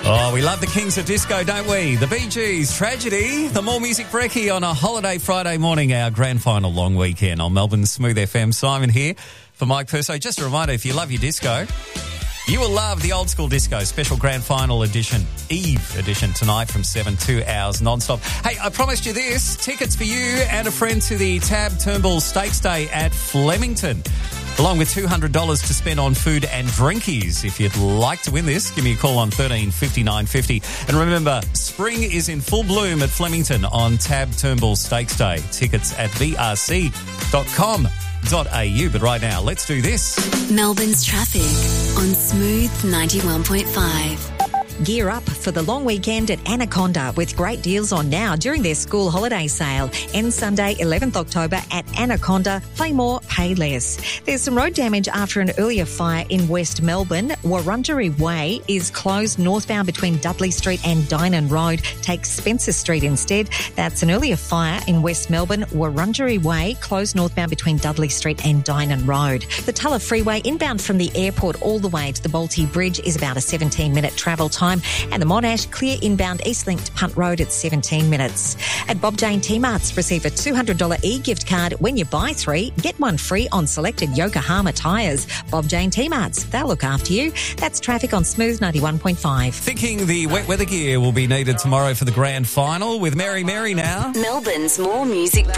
Oh, we love the Kings of Disco, don't we? The Bee Gees, Tragedy, the More Music Brekkie on a holiday Friday morning, our grand final long weekend on Melbourne's Smooth FM. Simon here for Mike Perso. Just a reminder, if you love your disco, you will love the Old School Disco special grand final edition, Eve edition, tonight from 7, 2 hours non-stop. Hey, I promised you this, tickets for you and a friend to the Tab Turnbull Stakes Day at Flemington, along with $200 to spend on food and drinkies. If you'd like to win this, give me a call on 13 59 50. And remember, spring is in full bloom at Flemington on Tab Turnbull Stakes Day. Tickets at vrc.com.au. But right now, let's do this. Melbourne's traffic on Smooth 91.5. Gear up for the long weekend at Anaconda with great deals on now during their school holiday sale. Ends Sunday, 11th October at Anaconda. Play more, pay less. There's some road damage after an earlier fire in West Melbourne. Wurundjeri Way is closed northbound between Dudley Street and Dynon Road. Take Spencer Street instead. That's an earlier fire in West Melbourne. Wurundjeri Way closed northbound between Dudley Street and Dynon Road. The Tulla Freeway inbound from the airport all the way to the Balti Bridge is about a 17-minute travel time. And the Monash clear inbound Eastlink to Punt Road at 17 minutes. At Bob Jane T-Marts, receive a $200 e-gift card when you buy 3. Get 1 free on selected Yokohama tyres. Bob Jane T-Marts, they'll look after you. That's traffic on Smooth 91.5. Thinking the wet weather gear will be needed tomorrow for the grand final with Mary Mary now. Melbourne's More Music